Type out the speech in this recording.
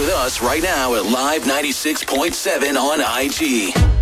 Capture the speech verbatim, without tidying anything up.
with us right now at Live ninety-six point seven on I G.